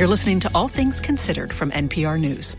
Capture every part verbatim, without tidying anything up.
You're listening to All Things Considered from N P R News.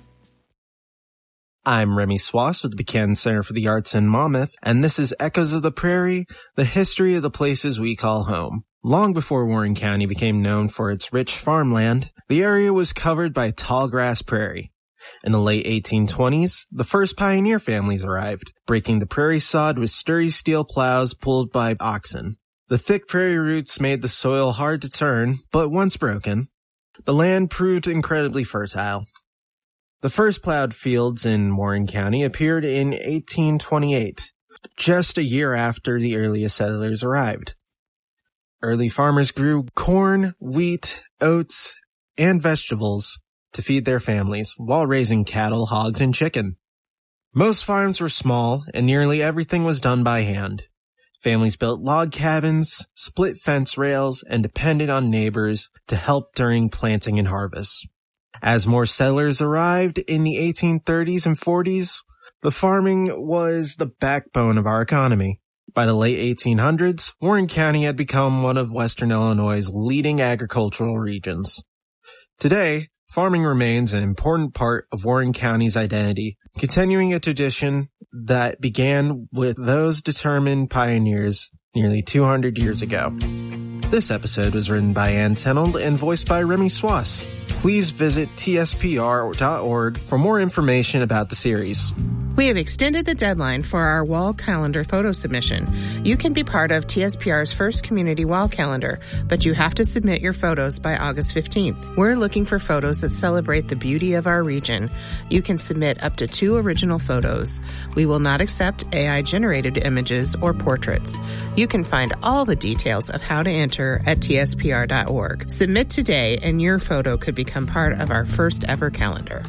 I'm Remy Swass with the Buchanan Center for the Arts in Monmouth, and this is Echoes of the Prairie, the history of the places we call home. Long before Warren County became known for its rich farmland, the area was covered by tall grass prairie. In the late eighteen twenties, the first pioneer families arrived, breaking the prairie sod with sturdy steel plows pulled by oxen. The thick prairie roots made the soil hard to turn, but once broken, the land proved incredibly fertile. The first plowed fields in Warren County appeared in eighteen twenty-eight, just a year after the earliest settlers arrived. Early farmers grew corn, wheat, oats, and vegetables to feed their families while raising cattle, hogs, and chicken. Most farms were small, and nearly everything was done by hand. Families built log cabins, split fence rails, and depended on neighbors to help during planting and harvest. As more settlers arrived in the eighteen thirties and forties, the farming was the backbone of our economy. By the late eighteen hundreds, Warren County had become one of Western Illinois' leading agricultural regions. Today, farming remains an important part of Warren County's identity, continuing a tradition that began with those determined pioneers nearly two hundred years ago. This episode was written by Ann Tenold and voiced by Remy Swass. Please visit T S P R dot org for more information about the series. We have extended the deadline for our wall calendar photo submission. You can be part of T S P R's first community wall calendar, but you have to submit your photos by August fifteenth. We're looking for photos that celebrate the beauty of our region. You can submit up to two original photos. We will not accept A I-generated images or portraits. You can find all the details of how to enter at T S P R dot org. Submit today and your photo could become part of our first ever calendar.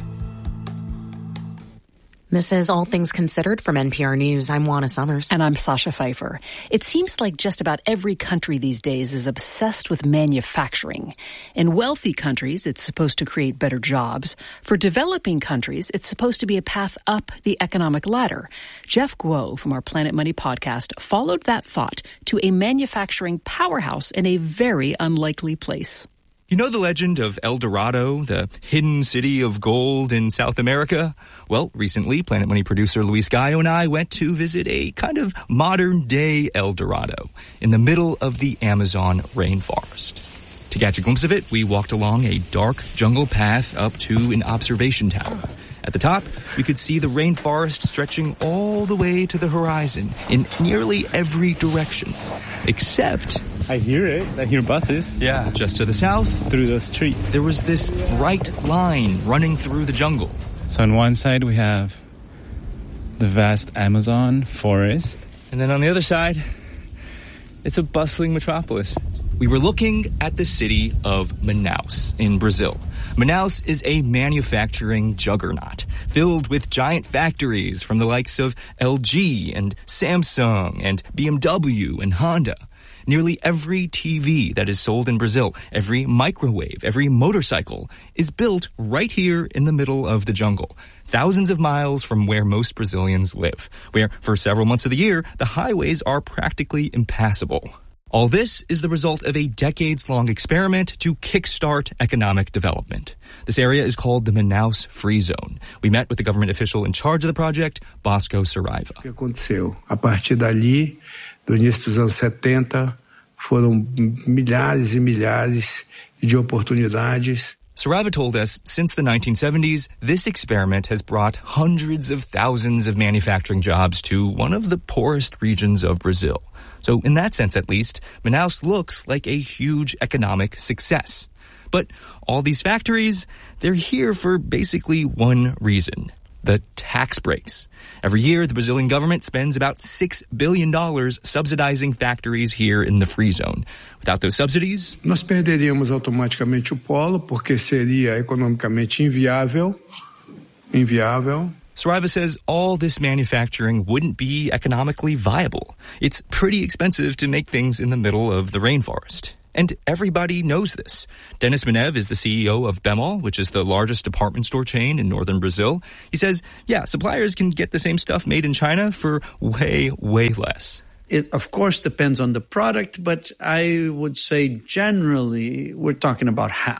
This is All Things Considered from N P R News. I'm Juana Summers. And I'm Sasha Pfeiffer. It seems like just about every country these days is obsessed with manufacturing. In wealthy countries, it's supposed to create better jobs. For developing countries, it's supposed to be a path up the economic ladder. Jeff Guo from our Planet Money podcast followed that thought to a manufacturing powerhouse in a very unlikely place. You know the legend of El Dorado, the hidden city of gold in South America? Well, recently, Planet Money producer Luis Gallo and I went to visit a kind of modern-day El Dorado in the middle of the Amazon rainforest. To catch a glimpse of it, we walked along a dark jungle path up to an observation tower. At the top, we could see the rainforest stretching all the way to the horizon in nearly every direction, except... I hear it. I hear buses. Yeah. Just to the south, through the streets, there was this bright line running through the jungle. So on one side, we have the vast Amazon forest. And then on the other side, it's a bustling metropolis. We were looking at the city of Manaus in Brazil. Manaus is a manufacturing juggernaut filled with giant factories from the likes of L G and Samsung and B M W and Honda. Nearly every T V that is sold in Brazil, every microwave, every motorcycle is built right here in the middle of the jungle, thousands of miles from where most Brazilians live, where for several months of the year, the highways are practically impassable. All this is the result of a decades-long experiment to kickstart economic development. This area is called the Manaus Free Zone. We met with the government official in charge of the project, Bosco Saraiva. O que aconteceu? A partir dali, do início dos anos setenta, foram milhares e milhares de oportunidades. Saraiva told us since the nineteen seventies, this experiment has brought hundreds of thousands of manufacturing jobs to one of the poorest regions of Brazil. So in that sense, at least, Manaus looks like a huge economic success. But all these factories, they're here for basically one reason: the tax breaks. Every year, the Brazilian government spends about six billion dollars subsidizing factories here in the free zone. Without those subsidies, nós perderíamos automaticamente o polo, porque seria economicamente inviável. Inviável. Saraiva says all this manufacturing wouldn't be economically viable. It's pretty expensive to make things in the middle of the rainforest. And everybody knows this. Dennis Menev is the C E O of Bemol, which is the largest department store chain in northern Brazil. He says, yeah, suppliers can get the same stuff made in China for way, way less. It, of course, depends on the product, but I would say generally we're talking about half.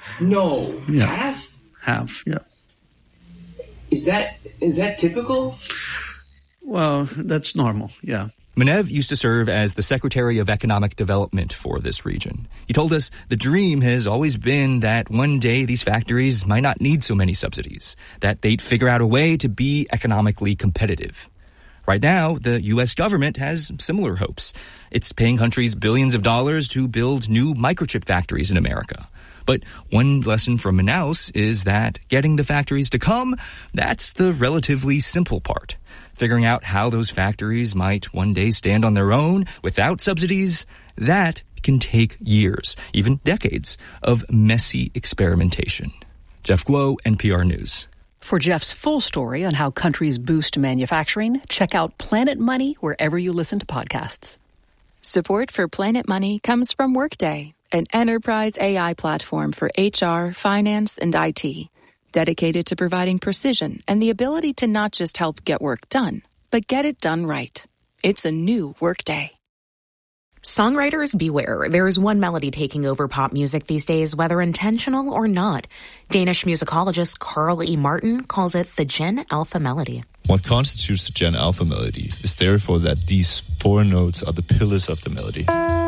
No, yeah. half? Half, yeah. Is that is that typical? Well, that's normal, yeah. Menev used to serve as the Secretary of Economic Development for this region. He told us the dream has always been that one day these factories might not need so many subsidies, that they'd figure out a way to be economically competitive. Right now, the U S government has similar hopes. It's paying countries billions of dollars to build new microchip factories in America. But one lesson from Manaus is that getting the factories to come, that's the relatively simple part. Figuring out how those factories might one day stand on their own without subsidies, that can take years, even decades, of messy experimentation. Jeff Guo, N P R News. For Jeff's full story on how countries boost manufacturing, check out Planet Money wherever you listen to podcasts. Support for Planet Money comes from Workday, an enterprise A I platform for H R, finance, and I T. Dedicated to providing precision and the ability to not just help get work done, but get it done right. It's a new Workday. Songwriters beware. There is one melody taking over pop music these days, whether intentional or not. Danish musicologist Carl E. Martin calls it the Gen Alpha melody. What constitutes the Gen Alpha melody is therefore that these four notes are the pillars of the melody,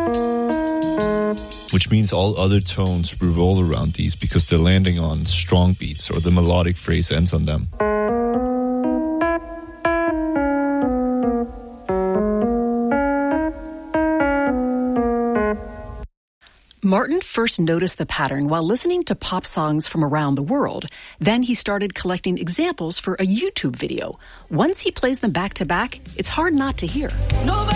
which means all other tones revolve around these because they're landing on strong beats or the melodic phrase ends on them. Martin first noticed the pattern while listening to pop songs from around the world. Then he started collecting examples for a YouTube video. Once he plays them back to back, it's hard not to hear. Nobody